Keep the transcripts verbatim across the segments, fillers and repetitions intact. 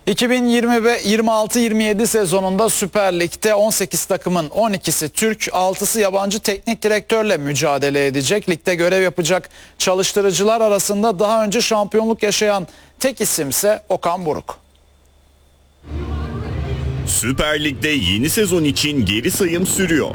iki bin yirmi altı yirmi yedi sezonunda Süper Lig'de on sekiz takımın on ikisi Türk, altısı yabancı teknik direktörle mücadele edecek. Ligde görev yapacak çalıştırıcılar arasında daha önce şampiyonluk yaşayan tek isimse Okan Buruk. Süper Lig'de yeni sezon için geri sayım sürüyor.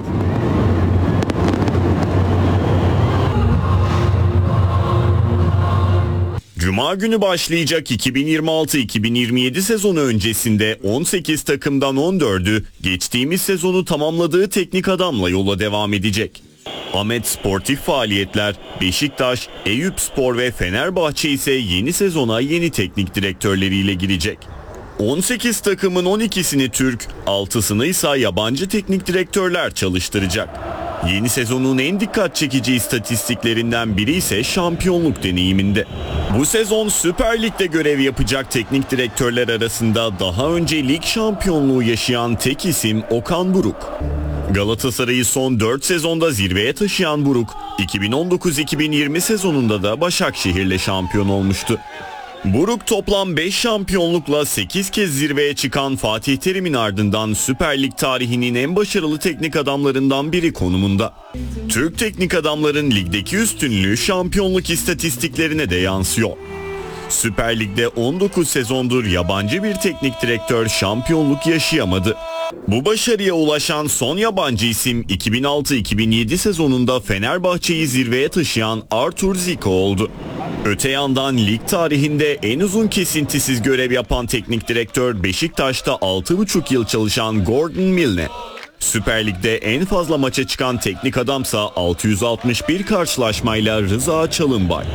Cuma günü başlayacak iki bin yirmi altı iki bin yirmi yedi sezonu öncesinde on sekiz takımdan on dördü geçtiğimiz sezonu tamamladığı teknik adamla yola devam edecek. Ahmet sportif faaliyetler, Beşiktaş, Eyüpspor ve Fenerbahçe ise yeni sezona yeni teknik direktörleriyle girecek. on sekiz takımın on ikisini Türk, altısını ise yabancı teknik direktörler çalıştıracak. Yeni sezonun en dikkat çekici istatistiklerinden biri ise şampiyonluk deneyiminde. Bu sezon Süper Lig'de görev yapacak teknik direktörler arasında daha önce lig şampiyonluğu yaşayan tek isim Okan Buruk. Galatasaray'ı son dört sezonda zirveye taşıyan Buruk, iki bin on dokuz iki bin yirmi sezonunda da Başakşehir'le şampiyon olmuştu. Buruk toplam beş şampiyonlukla sekiz kez zirveye çıkan Fatih Terim'in ardından Süper Lig tarihinin en başarılı teknik adamlarından biri konumunda. Türk teknik adamların ligdeki üstünlüğü şampiyonluk istatistiklerine de yansıyor. Süper Lig'de on dokuz sezondur yabancı bir teknik direktör şampiyonluk yaşayamadı. Bu başarıya ulaşan son yabancı isim iki bin altı iki bin yedi sezonunda Fenerbahçe'yi zirveye taşıyan Artur Zico oldu. Öte yandan lig tarihinde en uzun kesintisiz görev yapan teknik direktör Beşiktaş'ta altı buçuk yıl çalışan Gordon Milne. Süper Lig'de en fazla maça çıkan teknik adamsa altı yüz altmış bir karşılaşmayla Rıza Çalınbay.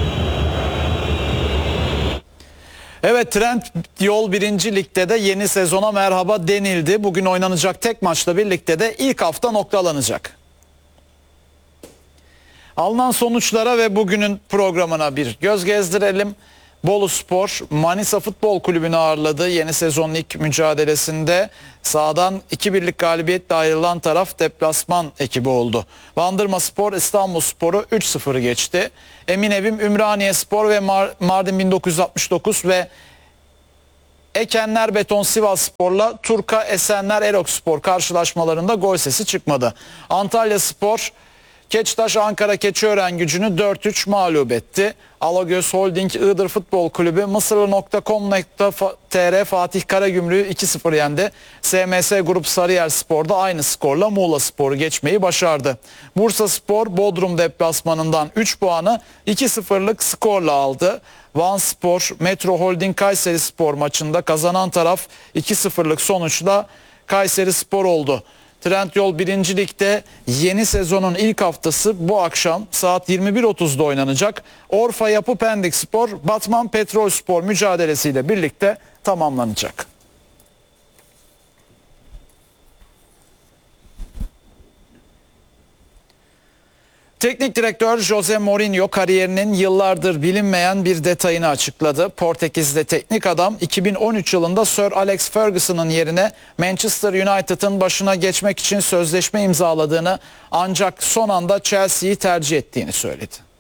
Evet, Trendyol birinci Lig'de de yeni sezona merhaba denildi. Bugün oynanacak tek maçla birlikte de ilk hafta noktalanacak. Alınan sonuçlara ve bugünün programına bir göz gezdirelim. Boluspor Manisa Futbol Kulübü'nü ağırladı. Yeni sezonun ilk mücadelesinde sahadan iki birlik galibiyetle ayrılan taraf deplasman ekibi oldu. Bandırmaspor İstanbulspor'u üç sıfır geçti. Eminevim Ümraniyespor ve Mar Mardin bin dokuz yüz altmış dokuz ve Ekenler Beton Sivasspor'la Turka Esenler Erokspor karşılaşmalarında gol sesi çıkmadı. Antalyaspor Keçtaş Ankara Keçiören Gücü'nü dört üç mağlup etti. Alagöz Holding Iğdır Futbol Kulübü Mısırlı nokta com nokta tr Fatih Karagümrük'ü iki sıfır yendi. S M S Grup Sarıyerspor'da aynı skorla Muğlaspor'u geçmeyi başardı. Bursaspor Bodrum deplasmanından üç puanı iki sıfırlık skorla aldı. Vanspor Metro Holding Kayserispor maçında kazanan taraf iki sıfırlık sonuçla Kayserispor oldu. Trendyol birinci Lig'de yeni sezonun ilk haftası bu akşam saat yirmi bir otuzda oynanacak. Orfa Yapı Pendikspor Batman Petrolspor mücadelesiyle birlikte tamamlanacak. Teknik direktör Jose Mourinho kariyerinin yıllardır bilinmeyen bir detayını açıkladı. Portekiz'de teknik adam iki bin on üç yılında Sir Alex Ferguson'ın yerine Manchester United'ın başına geçmek için sözleşme imzaladığını ancak son anda Chelsea'yi tercih ettiğini söyledi.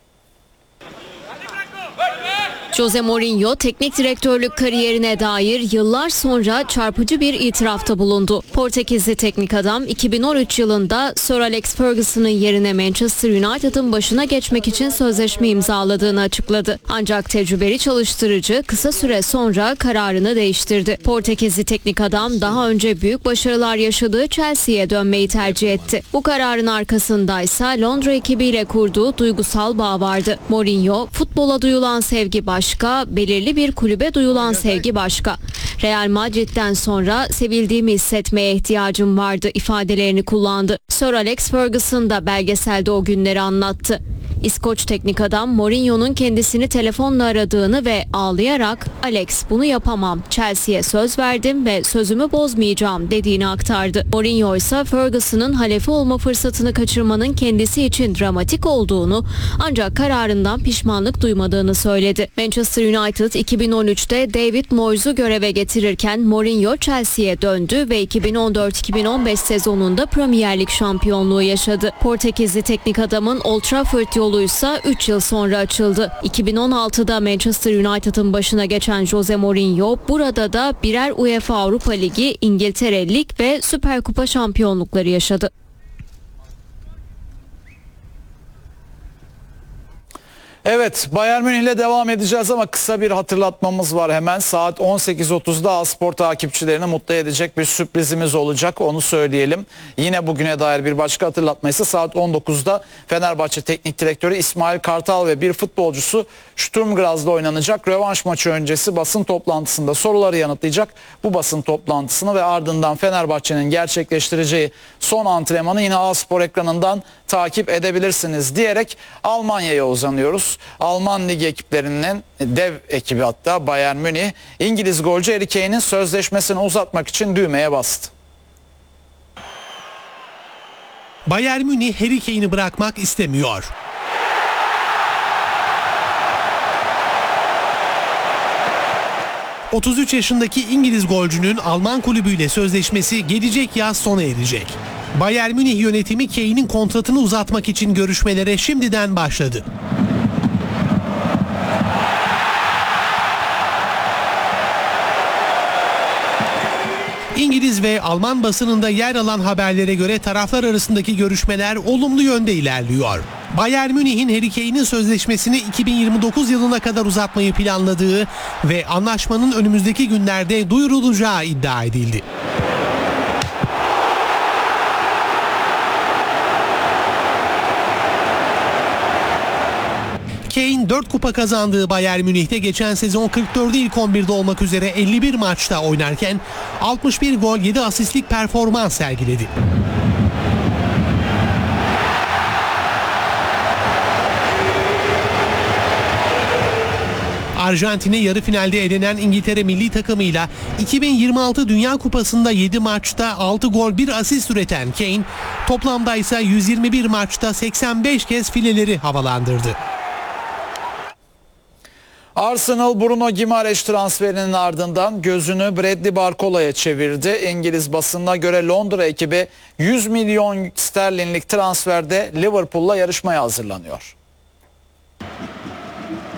Jose Mourinho teknik direktörlük kariyerine dair yıllar sonra çarpıcı bir itirafta bulundu. Portekizli teknik adam iki bin on üç yılında Sir Alex Ferguson'ın yerine Manchester United'ın başına geçmek için sözleşme imzaladığını açıkladı. Ancak tecrübeli çalıştırıcı kısa süre sonra kararını değiştirdi. Portekizli teknik adam daha önce büyük başarılar yaşadığı Chelsea'ye dönmeyi tercih etti. Bu kararın arkasındaysa Londra ekibiyle kurduğu duygusal bağ vardı. Mourinho, futbola duyulan sevgi başka. Başka, belirli bir kulübe duyulan sevgi başka. Real Madrid'den sonra sevildiğimi hissetmeye ihtiyacım vardı ifadelerini kullandı. Sir Alex Ferguson da belgeselde o günleri anlattı. İskoç teknik adam Mourinho'nun kendisini telefonla aradığını ve ağlayarak "Alex, bunu yapamam. Chelsea'ye söz verdim ve sözümü bozmayacağım" dediğini aktardı. Mourinho ise Ferguson'ın halefi olma fırsatını kaçırmanın kendisi için dramatik olduğunu ancak kararından pişmanlık duymadığını söyledi. Manchester United iki bin on üçte David Moyes'u göreve getirirken Mourinho Chelsea'ye döndü ve iki bin on dört iki bin on beş sezonunda Premier Lig şampiyonluğu yaşadı. Portekizli teknik adamın Old Trafford yolu yoluysa üç yıl sonra açıldı. iki bin on altıda Manchester United'ın başına geçen Jose Mourinho burada da birer UEFA Avrupa Ligi, İngiltere Lig ve Süper Kupa şampiyonlukları yaşadı. Evet, Bayern Münih'le devam edeceğiz ama kısa bir hatırlatmamız var hemen. Saat on sekiz otuzda A-Spor takipçilerini mutlu edecek bir sürprizimiz olacak, onu söyleyelim. Yine bugüne dair bir başka hatırlatma ise saat on dokuzda Fenerbahçe Teknik Direktörü İsmail Kartal ve bir futbolcusu Sturm Graz'da oynanacak rövanş maçı öncesi basın toplantısında soruları yanıtlayacak. Bu basın toplantısını ve ardından Fenerbahçe'nin gerçekleştireceği son antrenmanı yine A-Spor ekranından takip edebilirsiniz diyerek Almanya'ya uzanıyoruz. Alman Ligi ekiplerinin dev ekibi hatta Bayern Münih, İngiliz golcü Harry Kane'in sözleşmesini uzatmak için düğmeye bastı. Bayern Münih Harry Kane'i bırakmak istemiyor. otuz üç yaşındaki İngiliz golcünün Alman kulübüyle sözleşmesi gelecek yaz sona erecek. Bayern Münih yönetimi Kane'in kontratını uzatmak için görüşmelere şimdiden başladı. İngiliz ve Alman basınında yer alan haberlere göre taraflar arasındaki görüşmeler olumlu yönde ilerliyor. Bayern Münih'in Harry Kane'in sözleşmesini iki bin yirmi dokuz yılına kadar uzatmayı planladığı ve anlaşmanın önümüzdeki günlerde duyurulacağı iddia edildi. Kane dört kupa kazandığı Bayern Münih'te geçen sezon kırk dördü ilk on birde olmak üzere elli bir maçta oynarken altmış bir gol yedi asistlik performans sergiledi. Arjantin'e yarı finalde elenen İngiltere milli takımıyla iki bin yirmi altı Dünya Kupası'nda yedi maçta altı gol bir asist üreten Kane, toplamda ise yüz yirmi bir maçta seksen beş kez fileleri havalandırdı. Arsenal Bruno Gimareş transferinin ardından gözünü Bradley Barcola'ya çevirdi. İngiliz basınına göre Londra ekibi yüz milyon sterlinlik transferde Liverpool'la yarışmaya hazırlanıyor.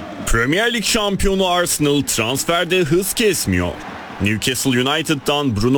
Premier Lig şampiyonu Arsenal transferde hız kesmiyor. Newcastle United'dan Bruno